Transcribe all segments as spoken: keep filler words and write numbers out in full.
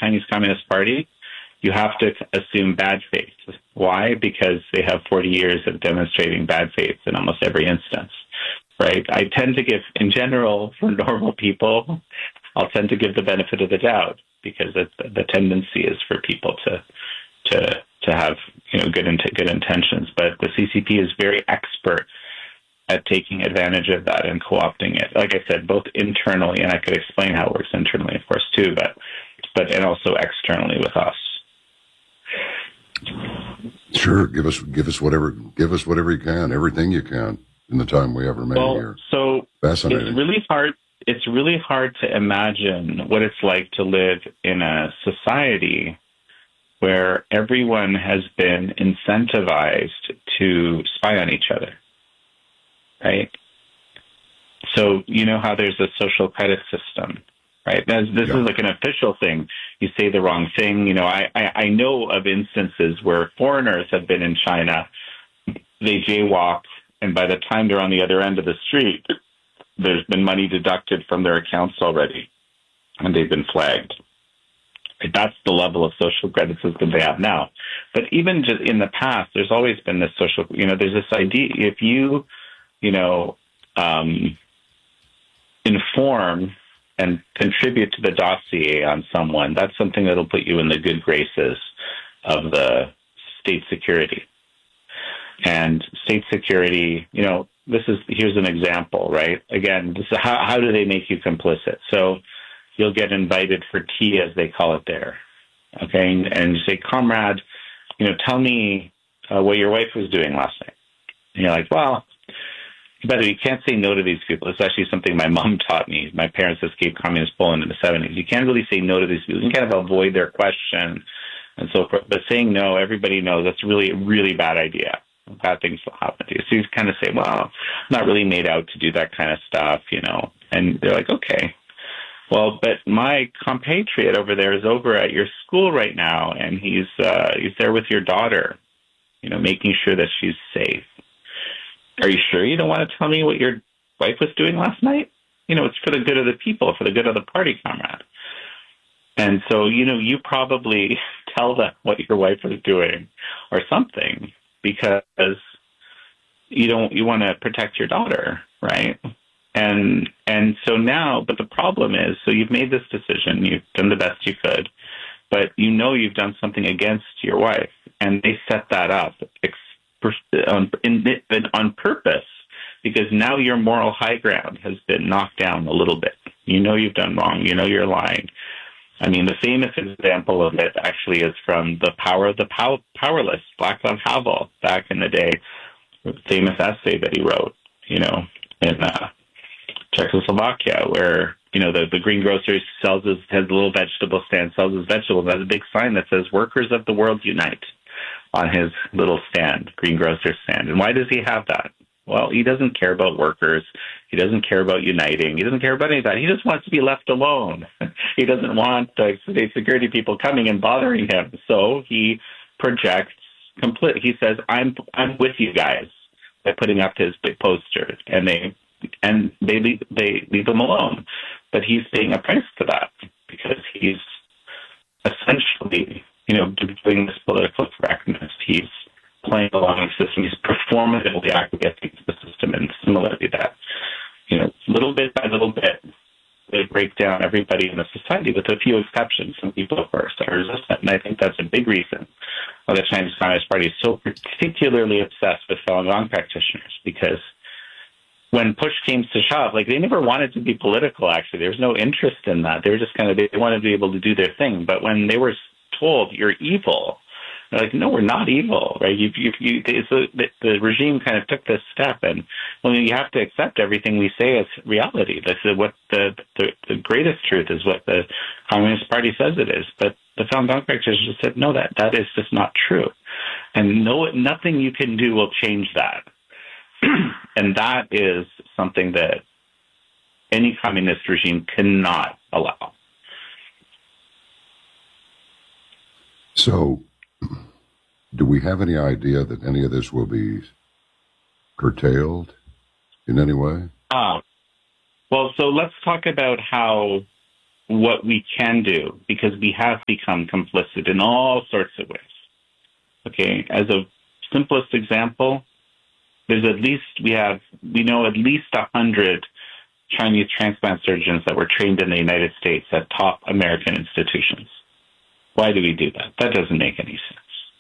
Chinese Communist Party, you have to assume bad faith. Why? Because they have forty years of demonstrating bad faith in almost every instance, right? I tend to give, in general, for normal people, I'll tend to give the benefit of the doubt because it, the tendency is for people to to to have you know good good intentions. But the C C P is very expert at taking advantage of that and co-opting it. Like I said, both internally, and I could explain how it works internally, of course, too, but but and also externally with us. Sure, give us give us whatever give us whatever you can, everything you can in the time we have remaining well, here. So Fascinating. It's really hard. It's really hard to imagine what it's like to live in a society where everyone has been incentivized to spy on each other, right? So you know how there's a social credit system, right? This, this yeah. is like an official thing. You say the wrong thing. You know, I, I, I know of instances where foreigners have been in China, they jaywalk, and by the time they're on the other end of the street, there's been money deducted from their accounts already, and they've been flagged. That's the level of social credit system they have now. But even just in the past, there's always been this social, you know, there's this idea, if you, you know, um, inform and contribute to the dossier on someone, that's something that'll put you in the good graces of the state security. And state security, you know, this is, here's an example, right? Again, this is how, how do they make you complicit? So you'll get invited for tea, as they call it there, okay? And, and you say, comrade, you know, tell me uh, what your wife was doing last night. And you're like, well, by the way, you can't say no to these people. It's actually something my mom taught me. My parents escaped communist Poland in the seventies. You can't really say no to these people. You can kind of avoid their question and so forth. But saying no, everybody knows that's really a really bad idea. Bad things will happen to you. So you kind of say, well, I'm not really made out to do that kind of stuff, you know. And they're like, okay. Well, but my compatriot over there is over at your school right now, and he's uh, he's there with your daughter, you know, making sure that she's safe. Are you sure you don't want to tell me what your wife was doing last night? You know, it's for the good of the people, for the good of the party, comrade. And so, you know, you probably tell them what your wife was doing or something because you don't, you want to protect your daughter, right? And and so now, but the problem is, so you've made this decision, you've done the best you could, but you know you've done something against your wife, and they set that up on, in, on purpose because now your moral high ground has been knocked down a little bit. You know you've done wrong. You know you're lying. I mean, the famous example of it actually is from The Power of the Pow- Powerless, Václav Havel, back in the day, the famous essay that he wrote, you know, in uh, Czechoslovakia, where, you know, the, the greengrocer sells his, has a little vegetable stand, sells his vegetables, has a big sign that says, "Workers of the world unite," on his little stand, greengrocer stand. And why does he have that? Well, he doesn't care about workers. He doesn't care about uniting. He doesn't care about any of that. He just wants to be left alone. He doesn't want uh, state security people coming and bothering him. So he projects complete. He says, "I'm I'm with you guys," by putting up his big posters, and they and they leave, they leave him alone. But he's paying a price to that because he's essentially, you know, doing this political correctness. He's playing along the system. He's performatively acquiescing to the system, and similarly that, you know, little bit by little bit, they break down everybody in the society, with a few exceptions. Some people, of course, are resistant, and I think that's a big reason why the Chinese Communist Party is so particularly obsessed with Falun Gong practitioners, because when push came to shove, like, they never wanted to be political, actually. There was no interest in that. They were just kind of, they wanted to be able to do their thing. But when they were told, "You're evil," they're like, "No, we're not evil," right? You, you, you, so the, the regime kind of took this step, and well, you have to accept everything we say as reality. This is what the, the the greatest truth is, what the Communist Party says it is. But the Falun Gong practitioners said, no, that that is just not true, and no, nothing you can do will change that. And that is something that any communist regime cannot allow. So, do we have any idea that any of this will be curtailed in any way? Uh, well, so let's talk about how what we can do, because we have become complicit in all sorts of ways. Okay, as a simplest example, there's at least, we have, we know at least a hundred Chinese transplant surgeons that were trained in the United States at top American institutions. Why do we do that? That doesn't make any sense.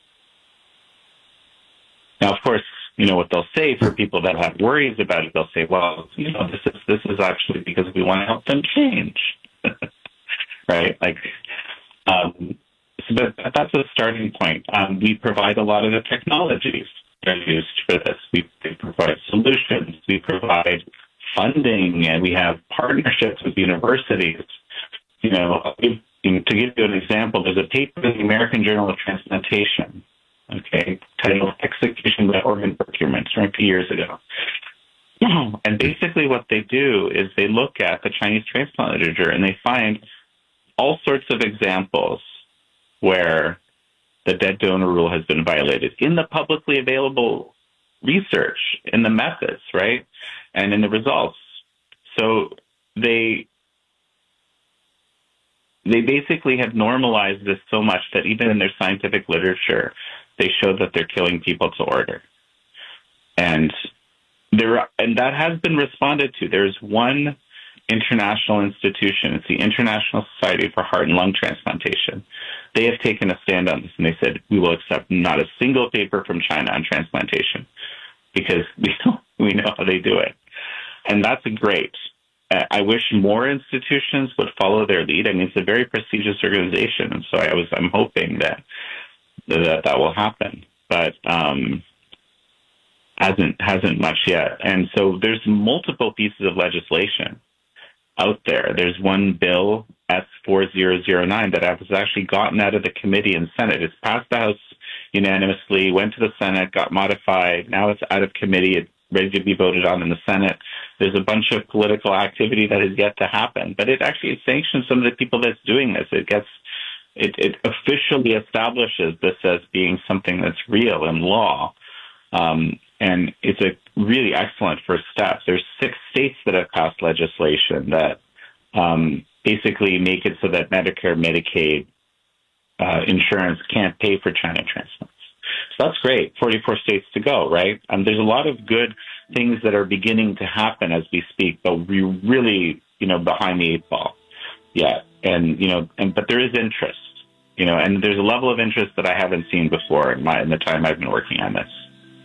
Now, of course, you know what they'll say for people that have worries about it. They'll say, well, you know, this is this is actually because we want to help them change, right? Like, um, so that, that's a starting point. Um, we provide a lot of the technologies that are used for this. We, we provide solutions. We provide funding, and we have partnerships with universities. You know, if, to give you an example, there's a paper in the American Journal of Transplantation, okay, titled Execution by Organ Procurement, from a few years ago. And basically what they do is they look at the Chinese transplant literature and they find all sorts of examples where the dead donor rule has been violated in the publicly available research, in the methods, right, and in the results. So they they basically have normalized this so much that even in their scientific literature, they show that they're killing people to order. And there, and that has been responded to. There's one international institution. It's the International Society for Heart and Lung Transplantation. They have taken a stand on this, and they said, we will accept not a single paper from China on transplantation because we know, we know how they do it. And that's great. I wish more institutions would follow their lead. I mean, it's a very prestigious organization, and so I was, I'm hoping that that, that will happen, but um, hasn't hasn't much yet. And so there's multiple pieces of legislation out there. There's one bill, S four thousand nine, that was actually gotten out of the committee in Senate. It's passed the House unanimously, went to the Senate, got modified. Now it's out of committee. It's ready to be voted on in the Senate. There's a bunch of political activity that has yet to happen, but it actually sanctions some of the people that's doing this. It gets, it, it officially establishes this as being something that's real in law. Um, and it's a really excellent first step. There's six states that have passed legislation that um, basically make it so that Medicare, Medicaid uh, insurance can't pay for China transplants. So that's great. forty-four states to go, right? Um, there's a lot of good things that are beginning to happen as we speak, but we're really, you know, behind the eight ball yet. And, you know, and, but there is interest, you know, and there's a level of interest that I haven't seen before in my, in the time I've been working on this.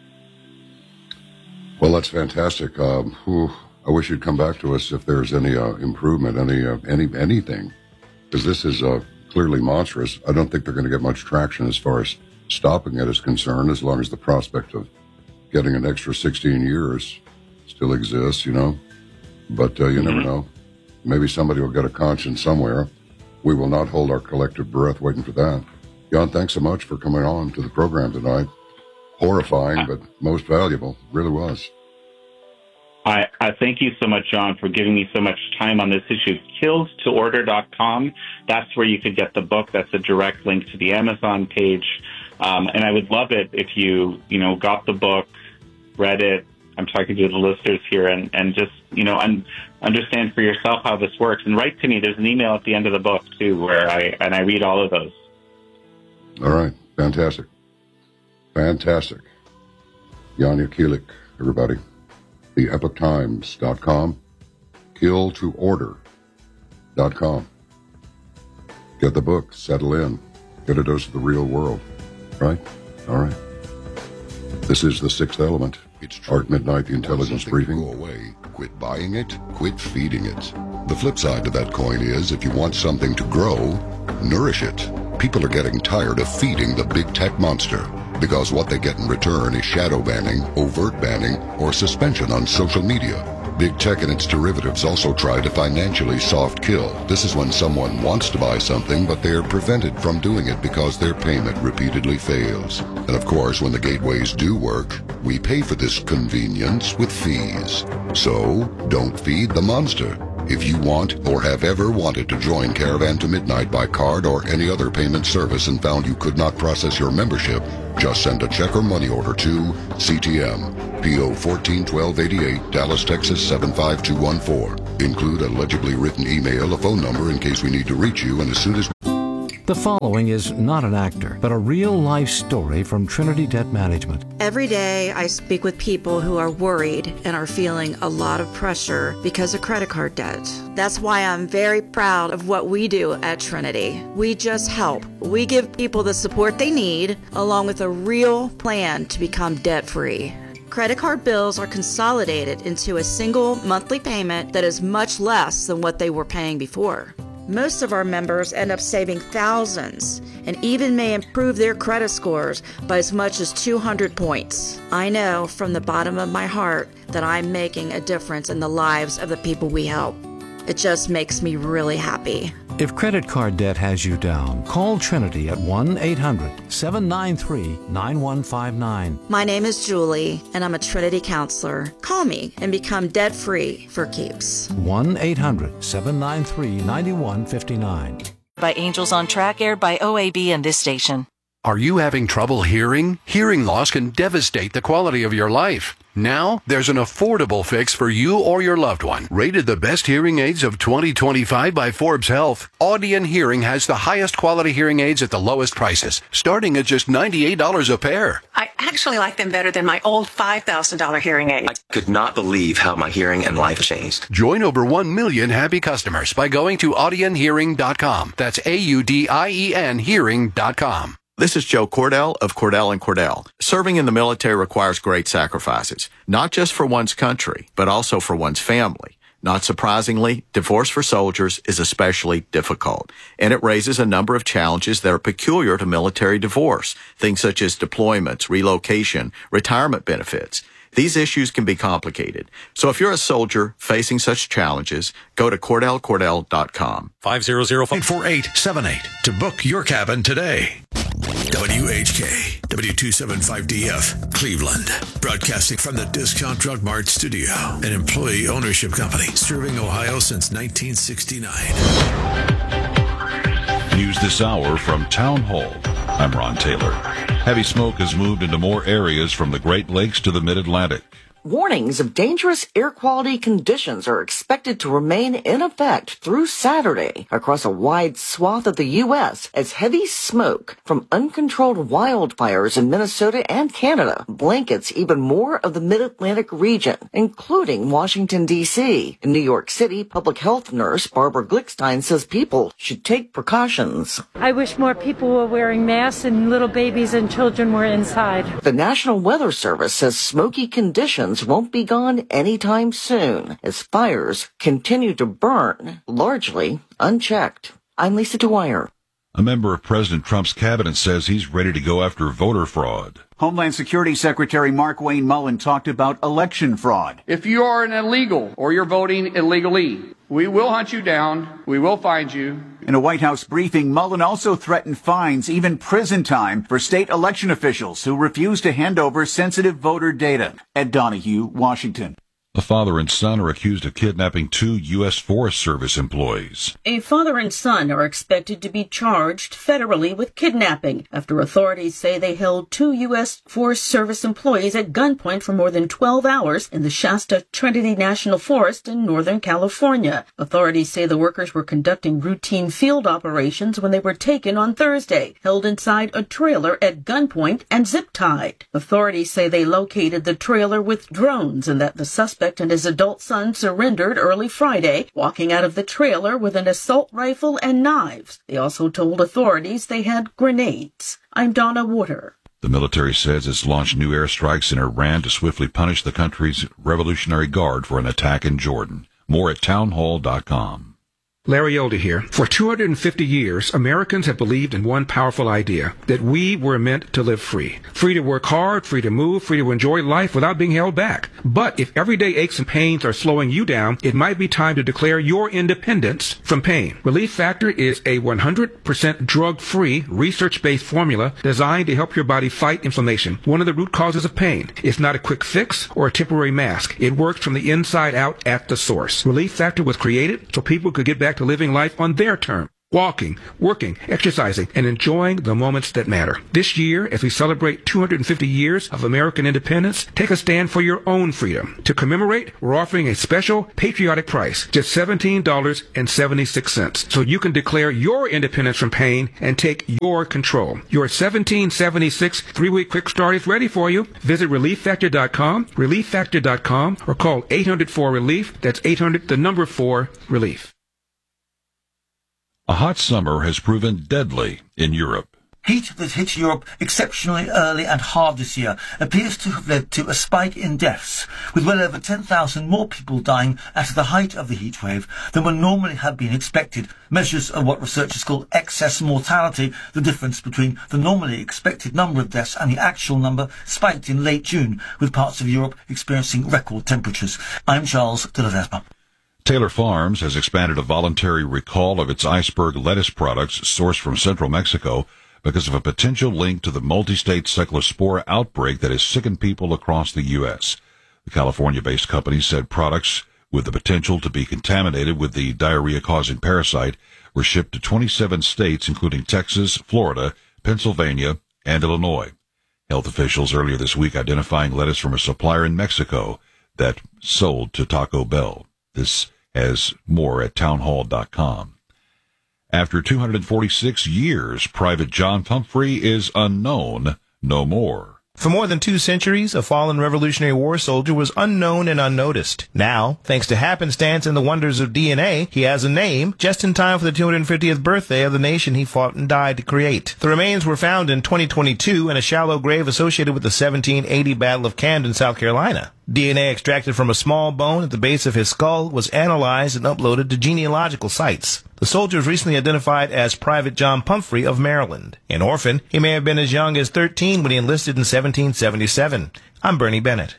Well, that's fantastic. Um, whew, I wish you'd come back to us if there's any uh, improvement, any, uh, any, anything, because this is uh, clearly monstrous. I don't think they're going to get much traction as far as stopping it is concerned, as long as the prospect of getting an extra sixteen years still exists, you know. But uh, you mm-hmm. never know. Maybe somebody will get a conscience somewhere. We will not hold our collective breath waiting for that. Jan, thanks so much for coming on to the program tonight. Horrifying, but most valuable. Really was. I, I thank you so much, John, for giving me so much time on this issue. killed to order dot com. That's where you could get the book. That's a direct link to the Amazon page. Um, and I would love it if you, you know, got the book, read it. I'm talking to the listeners here, and, and just, you know, un- understand for yourself how this works. And write to me. There's an email at the end of the book, too, where I, and I read all of those. All right. Fantastic. Fantastic. Jan Jekielek, everybody. the epoch times dot com, kill to order dot com. Get the book, settle in, get a dose of the real world. Right? All right. This is The Sixth Element. It's true. Art Midnight, the intelligence briefing. Go away. Quit buying it. Quit feeding it. The flip side to that coin is if you want something to grow, nourish it. People are getting tired of feeding the big tech monster because what they get in return is shadow banning, overt banning, or suspension on social media. Big tech and its derivatives also try to financially soft kill. This is when someone wants to buy something, but they're prevented from doing it because their payment repeatedly fails. And of course, when the gateways do work, we pay for this convenience with fees. So, don't feed the monster. If you want or have ever wanted to join Caravan to Midnight by card or any other payment service and found you could not process your membership, just send a check or money order to C T M, P O fourteen twelve eighty-eight, Dallas, Texas seven five two one four. Include a legibly written email, a phone number in case we need to reach you, and as soon as... The following is not an actor, but a real-life story from Trinity Debt Management. Every day I speak with people who are worried and are feeling a lot of pressure because of credit card debt. That's why I'm very proud of what we do at Trinity. We just help. We give people the support they need, along with a real plan to become debt-free. Credit card bills are consolidated into a single monthly payment that is much less than what they were paying before. Most of our members end up saving thousands and even may improve their credit scores by as much as two hundred points. I know from the bottom of my heart that I'm making a difference in the lives of the people we help. It just makes me really happy. If credit card debt has you down, call Trinity at one eight hundred seven nine three nine one five nine. My name is Julie, and I'm a Trinity counselor. Call me and become debt-free for keeps. one eight hundred seven nine three nine one five nine. By Angels on Track, aired by O A B and this station. Are you having trouble hearing? Hearing loss can devastate the quality of your life. Now, there's an affordable fix for you or your loved one. Rated the best hearing aids of twenty twenty-five by Forbes Health, Audion Hearing has the highest quality hearing aids at the lowest prices, starting at just ninety-eight dollars a pair. I actually like them better than my old five thousand dollars hearing aids. I could not believe how my hearing and life changed. Join over one million happy customers by going to audion hearing dot com. That's A U D I E N hearing dot com. This is Joe Cordell of Cordell and Cordell. Serving in the military requires great sacrifices, not just for one's country, but also for one's family. Not surprisingly, divorce for soldiers is especially difficult, and it raises a number of challenges that are peculiar to military divorce, things such as deployments, relocation, retirement benefits. These issues can be complicated. So if you're a soldier facing such challenges, go to cordell cordell dot com. five zero zero five four eight seven eight to book your cabin today. W H K, W two seventy-five D F, Cleveland. Broadcasting from the Discount Drug Mart studio, an employee ownership company serving Ohio since nineteen sixty-nine. News this hour from Town Hall. I'm Ron Taylor. Heavy smoke has moved into more areas from the Great Lakes to the Mid-Atlantic. Warnings of dangerous air quality conditions are expected to remain in effect through Saturday across a wide swath of the U S as heavy smoke from uncontrolled wildfires in Minnesota and Canada blankets even more of the Mid-Atlantic region, including Washington, D C. In New York City, public health nurse Barbara Glickstein says people should take precautions. I wish more people were wearing masks and little babies and children were inside. The National Weather Service says smoky conditions won't be gone anytime soon as fires continue to burn, largely unchecked. I'm Lisa Dwyer. A member of President Trump's cabinet says he's ready to go after voter fraud. Homeland Security Secretary Mark Wayne Mullen talked about election fraud. If you are an illegal or you're voting illegally, we will hunt you down. We will find you. In a White House briefing, Mullen also threatened fines, even prison time, for state election officials who refuse to hand over sensitive voter data. Ed Donahue, Washington. A father and son are accused of kidnapping two U S Forest Service employees. A father and son are expected to be charged federally with kidnapping after authorities say they held two U S Forest Service employees at gunpoint for more than twelve hours in the Shasta Trinity National Forest in Northern California. Authorities say the workers were conducting routine field operations when they were taken on Thursday, held inside a trailer at gunpoint and zip-tied. Authorities say they located the trailer with drones and that the suspect and his adult son surrendered early Friday, walking out of the trailer with an assault rifle and knives. They also told authorities they had grenades. I'm Donna Water. The military says it's launched new airstrikes in Iran to swiftly punish the country's Revolutionary Guard for an attack in Jordan. More at townhall dot com. Larry Elder here. For two hundred fifty years, Americans have believed in one powerful idea, that we were meant to live free. Free to work hard, free to move, free to enjoy life without being held back. But if everyday aches and pains are slowing you down, it might be time to declare your independence from pain. Relief Factor is a one hundred percent drug-free, research-based formula designed to help your body fight inflammation, one of the root causes of pain. It's not a quick fix or a temporary mask. It works from the inside out at the source. Relief Factor was created so people could get back to living life on their terms. walking, working, exercising, and enjoying the moments that matter. This year, as we celebrate two hundred fifty years of American independence, take a stand for your own freedom. To commemorate, we're offering a special patriotic price, just seventeen dollars and seventy-six cents, so you can declare your independence from pain and take your control. Your seventeen seventy-six three-week quick start is ready for you. Visit relief factor dot com, relief factor dot com, or call eight hundred four relief. That's eight hundred, the number four, relief. A hot summer has proven deadly in Europe. Heat that hit Europe exceptionally early and hard this year appears to have led to a spike in deaths, with well over ten thousand more people dying at the height of the heat wave than would normally have been expected. Measures of what researchers call excess mortality, the difference between the normally expected number of deaths and the actual number, spiked in late June, with parts of Europe experiencing record temperatures. I'm Charles de Ledesma. Taylor Farms has expanded a voluntary recall of its iceberg lettuce products sourced from central Mexico because of a potential link to the multi-state cephalospora outbreak that has sickened people across the U S. The California-based company said products with the potential to be contaminated with the diarrhea-causing parasite were shipped to twenty-seven states, including Texas, Florida, Pennsylvania, and Illinois. Health officials earlier this week identifying lettuce from a supplier in Mexico that sold to Taco Bell. This has more at townhall dot com. After two hundred forty-six years, Private John Pumphrey is unknown no more. For more than two centuries, a fallen Revolutionary War soldier was unknown and unnoticed. Now, thanks to happenstance and the wonders of D N A, he has a name just in time for the two hundred fiftieth birthday of the nation he fought and died to create. The remains were found in twenty twenty-two in a shallow grave associated with the seventeen eighty Battle of Camden, South Carolina. D N A extracted from a small bone at the base of his skull was analyzed and uploaded to genealogical sites. The soldier was recently identified as Private John Pumphrey of Maryland. An orphan, he may have been as young as thirteen when he enlisted in seventeen seventy-seven. I'm Bernie Bennett.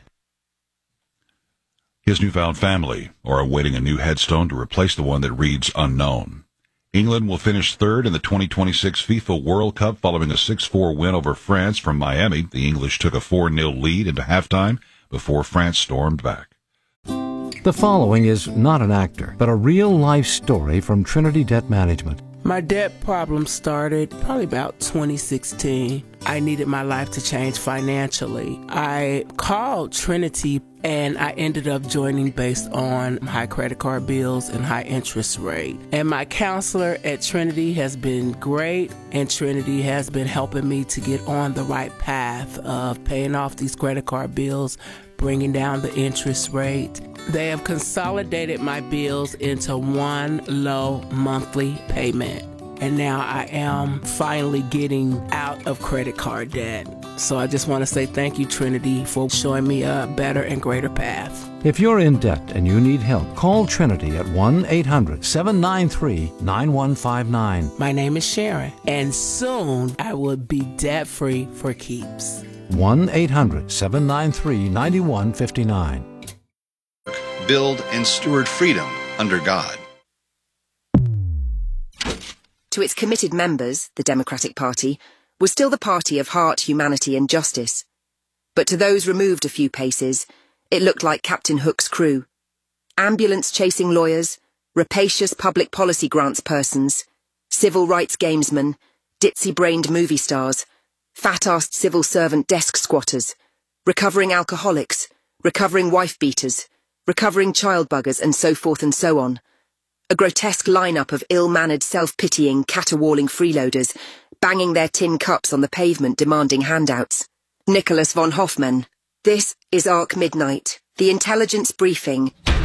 His newfound family are awaiting a new headstone to replace the one that reads unknown. England will finish third in the twenty twenty-six FIFA World Cup following a six four win over France from Miami. The English took a four nil lead into halftime before France stormed back. The following is not an actor, but a real-life story from Trinity Debt Management. My debt problem started probably about twenty sixteen. I needed my life to change financially. I called Trinity and I ended up joining based on high credit card bills and high interest rate. And my counselor at Trinity has been great, and Trinity has been helping me to get on the right path of paying off these credit card bills, bringing down the interest rate. They have consolidated my bills into one low monthly payment. And now I am finally getting out of credit card debt. So I just want to say thank you, Trinity, for showing me a better and greater path. If you're in debt and you need help, call Trinity at one eight hundred seven nine three nine one five nine. My name is Sharon, and soon I will be debt-free for keeps. one eight hundred seven nine three nine one five nine. Build and steward freedom under God. To its committed members, the Democratic Party was still the party of heart, humanity and justice. But to those removed a few paces, it looked like Captain Hook's crew. Ambulance-chasing lawyers, rapacious public policy grants persons, civil rights gamesmen, ditzy-brained movie stars, fat-assed civil servant desk squatters, recovering alcoholics, recovering wife-beaters, recovering child-buggers, and so forth and so on. A grotesque lineup of ill-mannered, self-pitying, caterwauling freeloaders, banging their tin cups on the pavement demanding handouts. Nicholas von Hoffman. This is Arc Midnight, the intelligence briefing